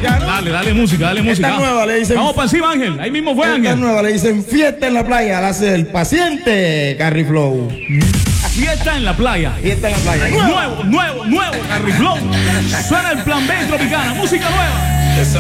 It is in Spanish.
Dominicano. Dale música, dale música. Esta nueva le dicen. Vamos para encima, Ángel. Ahí mismo fue Ángel. Esta nueva le dicen fiesta en la playa. La hace el paciente Carry Flow. Fiesta en la playa. Fiesta en la playa. Nuevo, Carry Flow. Suena el plan B Tropicana. Música nueva.